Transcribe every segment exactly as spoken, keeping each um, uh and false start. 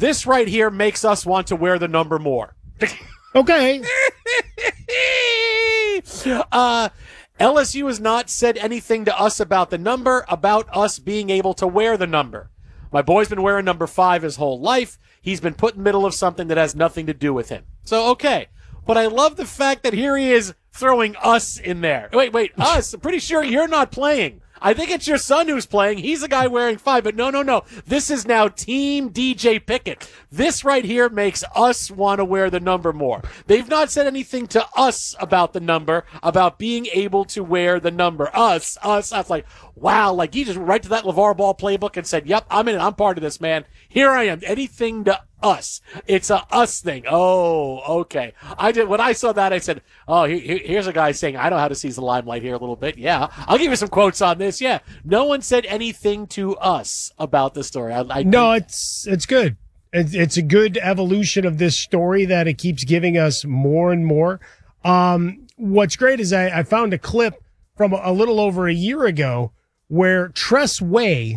This right here makes us want to wear the number more. Okay. uh, L S U has not said anything to us about the number, about us being able to wear the number. My boy's been wearing number five his whole life. He's been put in the middle of something that has nothing to do with him. So, okay. But I love the fact that here he is throwing us in there. Wait, wait, us? I'm pretty sure you're not playing. I think it's your son who's playing. He's the guy wearing five, but no, no, no. This is now Team D J Pickett. This right here makes us want to wear the number more. They've not said anything to us about the number, about being able to wear the number. Us, us, us. Like, wow, like he just went right to that LeVar Ball playbook and said, yep, I'm in it. I'm part of this, man. Here I am. Anything to us. It's a us thing. Oh, okay. I did when I saw that, I said, oh, here, here's a guy saying, I know how to seize the limelight here a little bit. Yeah, I'll give you some quotes on this. Yeah, no one said anything to us about the story. I, I no, it's it's good. It's, it's a good evolution of this story that it keeps giving us more and more. Um, what's great is I, I found a clip from a, a little over a year ago where Tress Way,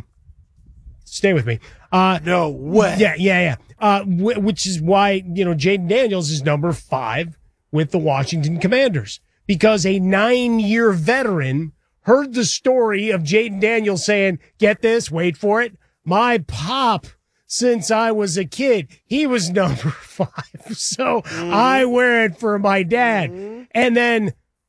stay with me. Uh, no way. Yeah, yeah, yeah. Uh, w- which is why, you know, Jaden Daniels is number five with the Washington Commanders, because a nine-year veteran heard the story of Jaden Daniels saying, get this, wait for it, my pop, since I was a kid, he was number five. So mm-hmm. I wear it for my dad. Mm-hmm. And then,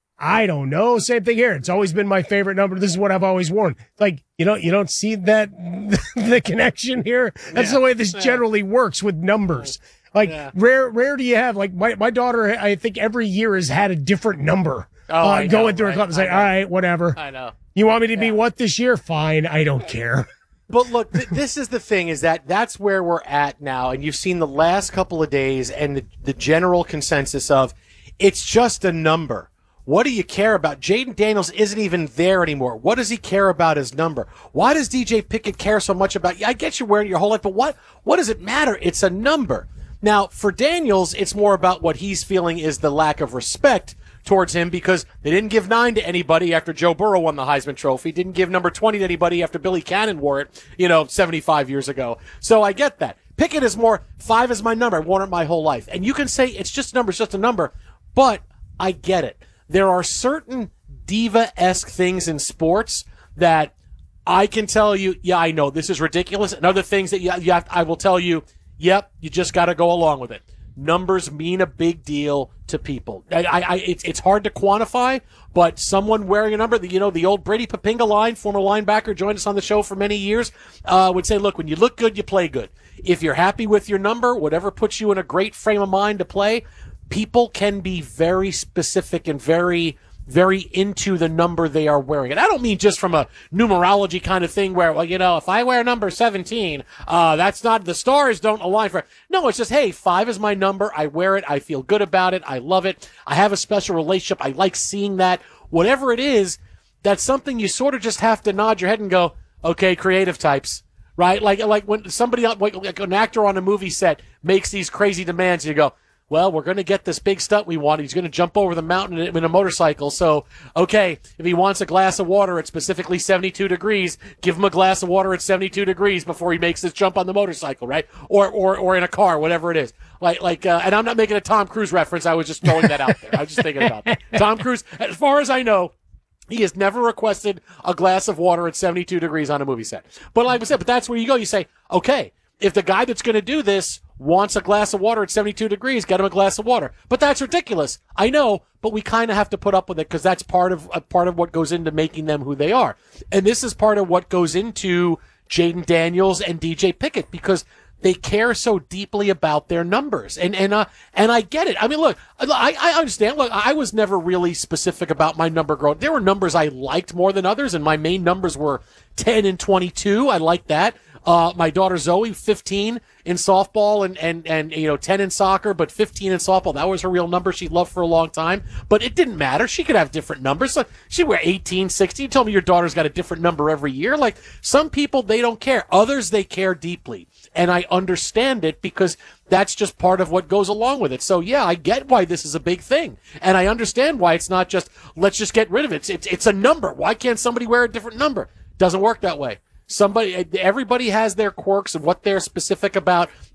I don't know, same thing here. It's always been my favorite number. This is what I've always worn. Like, you know, you don't see that, the connection here. That's yeah. the way this yeah. generally works with numbers. Like, yeah. rare, rare do you have, like, my, my daughter, I think every year has had a different number. Oh, uh, going know, through right? a club. It's like, all right, whatever. I know. You want me to yeah. be what this year? Fine. I don't care. But look, th- this is the thing, is that that's where we're at now. And you've seen the last couple of days and the, the general consensus of it's just a number. What do you care about? Jaden Daniels isn't even there anymore. What does he care about his number? Why does D J Pickett care so much about, yeah, I get you wearing it your whole life, but what, what does it matter? It's a number. Now, for Daniels, it's more about what he's feeling is the lack of respect towards him, because they didn't give nine to anybody after Joe Burrow won the Heisman Trophy, didn't give number twenty to anybody after Billy Cannon wore it, you know, seventy-five years ago. So I get that. Pickett is more, five is my number. I've worn it my whole life. And you can say it's just a number, it's just a number, but I get it. There are certain diva-esque things in sports that I can tell you, yeah, I know this is ridiculous, and other things that you, you have, I will tell you, yep, you just got to go along with it. Numbers mean a big deal to people. I, I, it's, it's hard to quantify, but someone wearing a number, you know, the old Brady Papinga line, former linebacker, joined us on the show for many years, uh, would say, look, when you look good, you play good. If you're happy with your number, whatever puts you in a great frame of mind to play, people can be very specific and very, very into the number they are wearing. And I don't mean just from a numerology kind of thing where, well, you know, if I wear number seventeen, uh, that's not, the stars don't align for it. No, it's just, hey, five is my number. I wear it. I feel good about it. I love it. I have a special relationship. I like seeing that. Whatever it is, that's something you sort of just have to nod your head and go, okay, creative types. Right? Like, like when somebody, like, like an actor on a movie set makes these crazy demands, and you go, well, we're going to get this big stunt we want. He's going to jump over the mountain in a motorcycle. So, okay, if he wants a glass of water at specifically seventy-two degrees, give him a glass of water at seventy-two degrees before he makes this jump on the motorcycle, right? Or, or, or in a car, whatever it is. Like, like, uh, and I'm not making a Tom Cruise reference. I was just throwing that out there. I was just thinking about that. Tom Cruise, as far as I know, he has never requested a glass of water at seventy-two degrees on a movie set. But like I said, but that's where you go. You say, okay, if the guy that's going to do this wants a glass of water at seventy-two degrees, get him a glass of water. But that's ridiculous. I know, but we kind of have to put up with it because that's part of a part of what goes into making them who they are. And this is part of what goes into Jaden Daniels and D J Pickett, because they care so deeply about their numbers. And and uh and I get it. I mean, look, I I understand. Look, I was never really specific about my number growing. There were numbers I liked more than others, and my main numbers were ten and twenty-two. I liked that. Uh, my daughter Zoe, fifteen in softball and, and, and, you know, ten in soccer, but fifteen in softball. That was her real number she loved for a long time, but it didn't matter. She could have different numbers. So she'd wear eighteen, sixteen. You told me your daughter's got a different number every year. Like, some people, they don't care. Others, they care deeply. And I understand it because that's just part of what goes along with it. So yeah, I get why this is a big thing. And I understand why it's not just, let's just get rid of it. It's, it's, it's a number. Why can't somebody wear a different number? Doesn't work that way. Somebody, everybody has their quirks of what they're specific about.